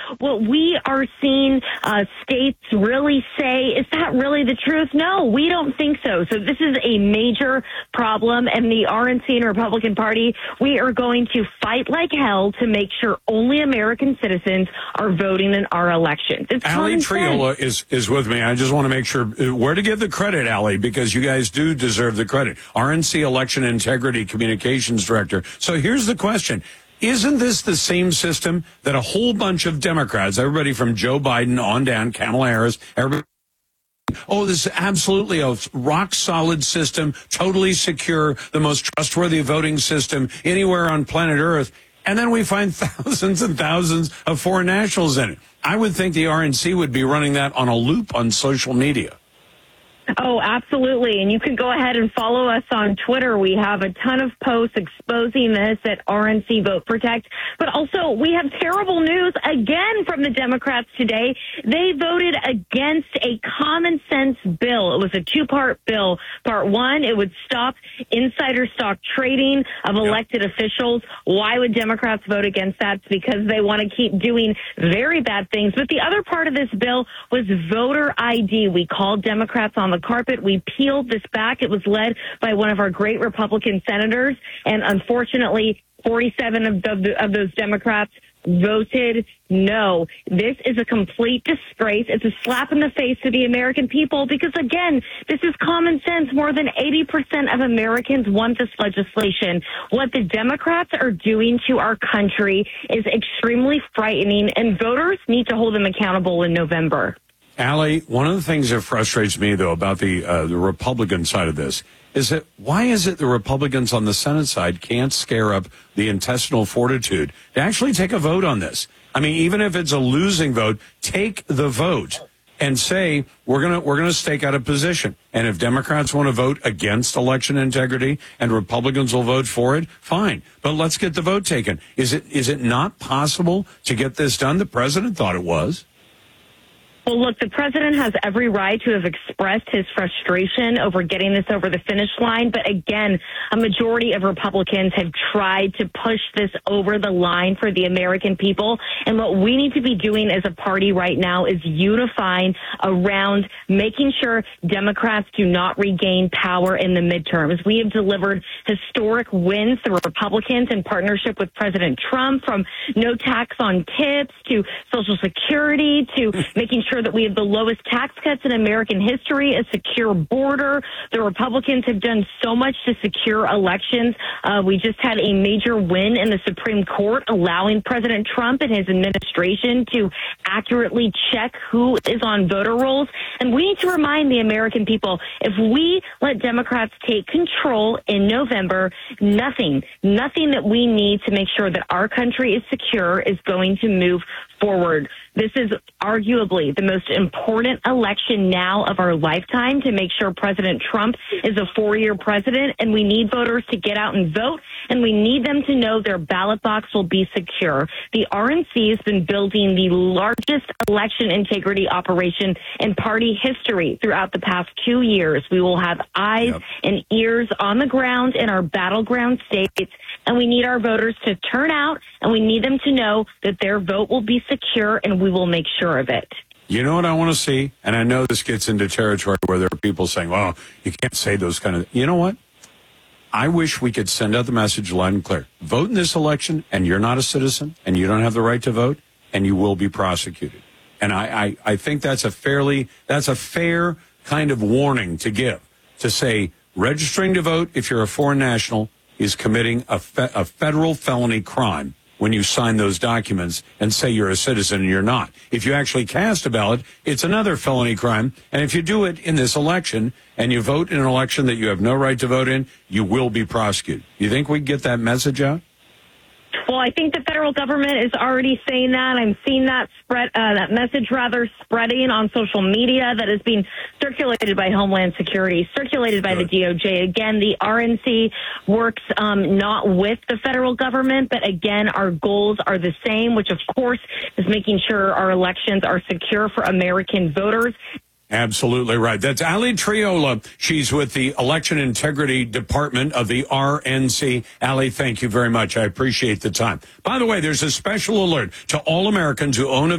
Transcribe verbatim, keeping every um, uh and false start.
what we are seeing uh, states really say, is that really the truth? No, we don't think so. So this is a major problem, and the R N C and Republican Party, we are going to fight like hell to make sure only American citizens are voting in our elections. It's Allie Triola is, is with me. I just want to make sure where to give the credit, Allie, because you guys do deserve the credit. R N C Election Integrity Communications Director. So here's the question. Isn't this the same system that a whole bunch of Democrats, everybody from Joe Biden on down, Kamala Harris, everybody, oh, this is absolutely a rock-solid system, totally secure, the most trustworthy voting system anywhere on planet Earth, and then we find thousands and thousands of foreign nationals in it. I would think the R N C would be running that on a loop on social media. Oh, absolutely. And you can go ahead and follow us on Twitter. We have a ton of posts exposing this at R N C Vote Protect. But also, we have terrible news again from the Democrats today. They voted against a common sense bill. It was a two-part bill. Part one, it would stop insider stock trading of elected yep. officials. Why would Democrats vote against that? It's because they want to keep doing very bad things. But the other part of this bill was voter I D. We called Democrats on the carpet. We peeled this back. It was led by one of our great Republican senators, and unfortunately, forty-seven of, the, of those Democrats voted no. This is a complete disgrace. It's a slap in the face to the American people because, again, this is common sense. More than eighty percent of Americans want this legislation. What the Democrats are doing to our country is extremely frightening, and voters need to hold them accountable in November. Allie, one of the things that frustrates me, though, about the uh, the Republican side of this is that why is it the Republicans on the Senate side can't scare up the intestinal fortitude to actually take a vote on this? I mean, even if it's a losing vote, take the vote and say we're gonna we're gonna stake out a position. And if Democrats want to vote against election integrity and Republicans will vote for it, fine. But let's get the vote taken. Is it is it not possible to get this done? The president thought it was. Well, look, the president has every right to have expressed his frustration over getting this over the finish line. But again, a majority of Republicans have tried to push this over the line for the American people. And what we need to be doing as a party right now is unifying around making sure Democrats do not regain power in the midterms. We have delivered historic wins through Republicans in partnership with President Trump, from no tax on tips to Social Security to making sure that we have the lowest tax cuts in American history, a secure border. The Republicans have done so much to secure elections. Uh, we just had a major win in the Supreme Court, allowing President Trump and his administration to accurately check who is on voter rolls. And we need to remind the American people, if we let Democrats take control in November, nothing, nothing that we need to make sure that our country is secure is going to move forward. This is arguably the most important election now of our lifetime to make sure President Trump is a four-year president, and we need voters to get out and vote, and we need them to know their ballot box will be secure. The R N C has been building the largest election integrity operation in party history throughout the past two years. We will have eyes yep. and ears on the ground in our battleground states, and we need our voters to turn out, and we need them to know that their vote will be secure, and we will make sure of it. You know what I want to see? And I know this gets into territory where there are people saying, well, you can't say those kind of... You know what? I wish we could send out the message loud and clear. Vote in this election, and you're not a citizen, and you don't have the right to vote, and you will be prosecuted. And I, I, I think that's a fairly... That's a fair kind of warning to give, to say registering to vote if you're a foreign national is committing a, fe- a federal felony crime when you sign those documents and say you're a citizen and you're not. If you actually cast a ballot, it's another felony crime. And if you do it in this election and you vote in an election that you have no right to vote in, you will be prosecuted. You think we can get that message out? Well, I think the federal government is already saying that. I'm seeing that spread, uh, that message rather spreading on social media that is being circulated by Homeland Security, circulated by Good. the D O J. Again, the R N C works um, not with the federal government, but again, our goals are the same, which of course is making sure our elections are secure for American voters. Absolutely right. That's Allie Triola. She's with the Election Integrity Department of the R N C. Allie, thank you very much. I appreciate the time. By the way, there's a special alert to all Americans who own a